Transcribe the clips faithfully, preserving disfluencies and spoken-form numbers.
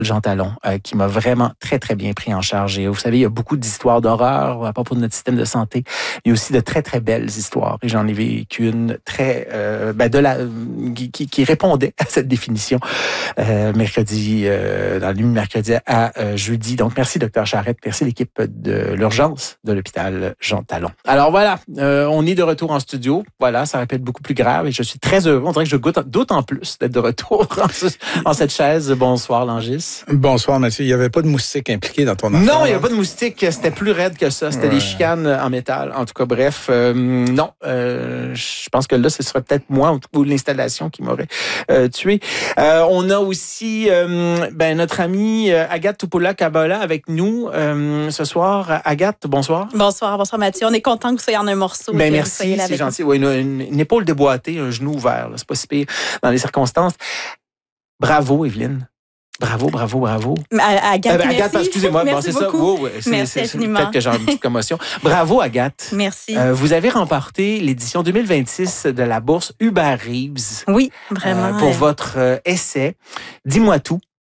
Jean Talon, euh, qui m'a vraiment très, très bien pris en charge. Et vous savez, il y a beaucoup d'histoires d'horreur à propos de notre système de santé. Il y a aussi de très, très belles histoires. Et j'en ai vécu une très, euh, ben de la, qui, qui répondait à cette définition euh, mercredi, euh, dans la nuit de mercredi à euh, jeudi. Donc, merci, docteur Charette. Merci, l'équipe de l'urgence de l'hôpital Jean Talon. Alors voilà, euh, on est de retour en studio. Voilà, ça répète beaucoup plus grave et je suis très heureux. On dirait que je goûte d'autant plus d'être de retour en, en cette chaise. Bonsoir, Langis. Bonsoir, Mathieu. Il n'y avait pas de moustique impliqué dans ton affaire? Non, il n'y avait pas de moustique. C'était plus raide que ça. C'était ouais. des chicanes en métal. En tout cas, bref, euh, non. Euh, je pense que là, ce serait peut-être moi ou l'installation qui m'aurait euh, tué. Euh, on a aussi euh, ben, notre amie Agathe Tupola-Kabola avec nous euh, ce soir. Agathe, bonsoir. Bonsoir, bonsoir Mathieu. On est content que vous soyez en un morceau. Ben, merci, c'est gentil. Oui, une, une, une épaule déboîtée, un genou ouvert. Là. C'est pas si pire dans les circonstances. Bravo, Evelyne. Bravo, bravo, bravo. Agathe, euh, Agathe, merci. excusez-moi, merci bon, c'est beaucoup. ça. Wow, c'est, merci c'est, c'est, infiniment. Peut-être que j'ai une petite commotion. Bravo, Agathe. Merci. Euh, vous avez remporté l'édition deux mille vingt-six de la bourse Hubert Reeves. Oui, vraiment. Euh, pour votre euh, essai « Dis-moi tout ».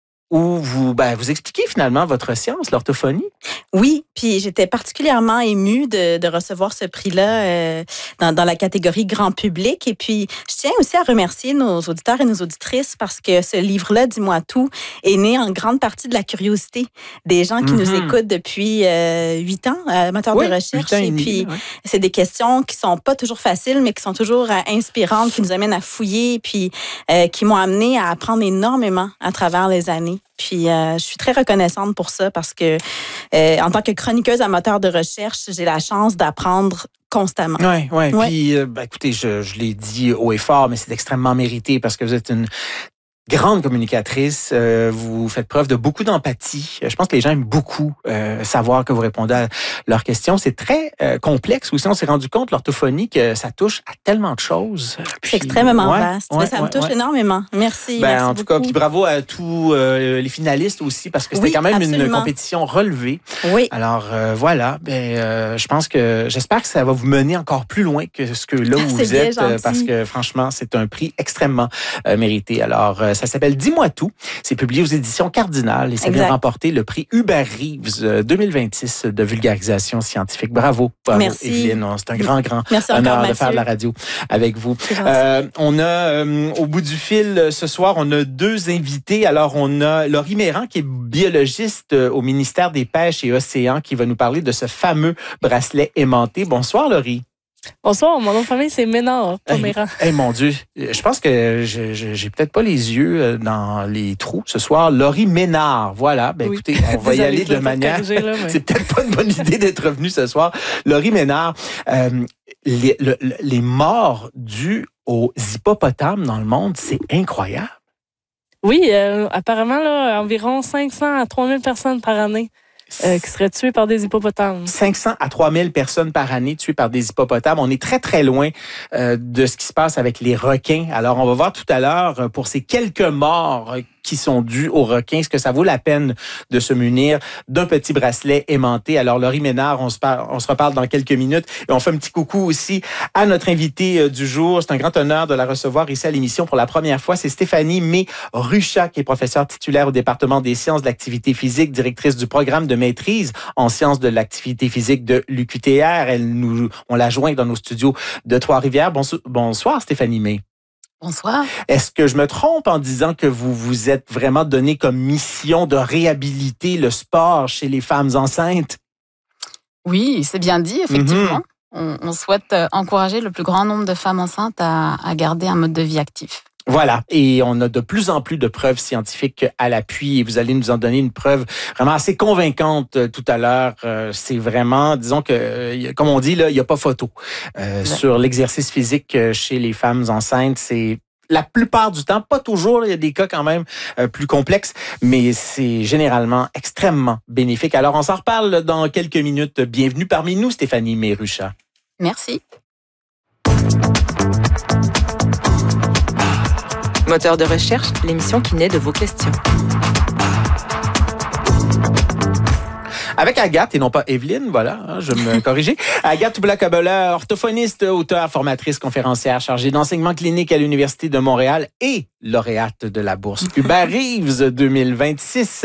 Où vous, ben, vous expliquez finalement votre science, l'orthophonie. Oui, puis j'étais particulièrement émue de, de recevoir ce prix-là euh, dans, dans la catégorie grand public. Et puis, je tiens aussi à remercier nos auditeurs et nos auditrices parce que ce livre-là, Dis-moi tout, est né en grande partie de la curiosité des gens qui mm-hmm. nous écoutent depuis huit euh, ans, euh, moteurs oui, de recherche. Et, et puis, ouais. c'est des questions qui sont pas toujours faciles, mais qui sont toujours euh, inspirantes, qui nous amènent à fouiller, puis euh, qui m'ont amené à apprendre énormément à travers les années. Puis, euh, je suis très reconnaissante pour ça parce que, euh, en tant que chroniqueuse à moteur de recherche, j'ai la chance d'apprendre constamment. Oui, oui. Ouais. Puis, euh, ben, écoutez, je, je l'ai dit haut et fort, mais c'est extrêmement mérité parce que vous êtes une grande communicatrice, euh, vous faites preuve de beaucoup d'empathie. Je pense que les gens aiment beaucoup euh, savoir que vous répondez à leurs questions. C'est très euh, complexe aussi. On s'est rendu compte, l'orthophonie, que ça touche à tellement de choses. Puis, c'est extrêmement ouais, vaste. Ouais, ça ouais, me touche ouais. énormément. Merci. Ben, merci en beaucoup. tout cas, puis bravo à tous euh, les finalistes aussi, parce que c'était oui, quand même absolument. une compétition relevée. Oui. Alors euh, voilà, ben, euh, je pense que j'espère que ça va vous mener encore plus loin que ce que là où vous êtes, gentil. parce que franchement, c'est un prix extrêmement euh, mérité. Alors, euh, ça s'appelle Dis-moi tout. C'est publié aux éditions Cardinal et ça exact. vient remporter le prix Hubert Reeves deux mille vingt-six de vulgarisation scientifique. Bravo, bravo Merci. Evelyne. C'est un grand, grand Merci honneur encore, de faire de la radio avec vous. Euh, on a, euh, au bout du fil, ce soir, on a deux invités. Alors, on a Laurie Méran, qui est biologiste au ministère des Pêches et Océans, qui va nous parler de ce fameux bracelet aimanté. Bonsoir, Laurie. Bonsoir, mon nom de famille, c'est Ménard, pas Méran. Eh, hey, mon Dieu, je pense que je, je, j'ai peut-être pas les yeux dans les trous ce soir. Laurie Ménard, voilà. Ben, oui. Écoutez, on va y aller de manière... Là, mais... C'est peut-être pas une bonne idée d'être revenu ce soir. Laurie Ménard, euh, les, le, les morts dues aux hippopotames dans le monde, c'est incroyable. Oui, euh, apparemment, là, environ cinq cents à trois mille personnes par année. Euh, qui seraient tués par des hippopotames. cinq cents à trois mille personnes par année tuées par des hippopotames. On est très, très loin euh, de ce qui se passe avec les requins. Alors, on va voir tout à l'heure, pour ces quelques morts qui sont dus aux requins, est-ce que ça vaut la peine de se munir d'un petit bracelet aimanté? Alors, Laurie Ménard, on se, parle, on se reparle dans quelques minutes. Et on fait un petit coucou aussi à notre invitée du jour. C'est un grand honneur de la recevoir ici à l'émission pour la première fois. C'est Stéphanie May-Ruchat, qui est professeure titulaire au département des sciences de l'activité physique, directrice du programme de maîtrise en sciences de l'activité physique de l'U Q T R. Elle nous, on l'a joint dans nos studios de Trois-Rivières. Bonsoir, bonsoir Stéphanie May. Bonsoir. Est-ce que je me trompe en disant que vous vous êtes vraiment donné comme mission de réhabiliter le sport chez les femmes enceintes? Oui, c'est bien dit, effectivement. Mm-hmm. On, on souhaite encourager le plus grand nombre de femmes enceintes à, à garder un mode de vie actif. Voilà, et on a de plus en plus de preuves scientifiques à l'appui et vous allez nous en donner une preuve vraiment assez convaincante tout à l'heure. C'est vraiment, disons que, comme on dit, là, il n'y a pas photo. Euh, ouais. Sur l'exercice physique chez les femmes enceintes, c'est la plupart du temps, pas toujours, il y a des cas quand même euh, plus complexes, mais c'est généralement extrêmement bénéfique. Alors, on s'en reparle dans quelques minutes. Bienvenue parmi nous, Stéphanie May-Ruchat. Merci. Moteur de recherche, l'émission qui naît de vos questions. Avec Avec Agathe et non pas Evelyne, voilà, hein, je vais me corriger. Agathe Toubla-Kabala, orthophoniste, auteure, formatrice, conférencière, chargée d'enseignement clinique à l'Université de Montréal et lauréate de la bourse Hubert Reeves deux mille vingt-six.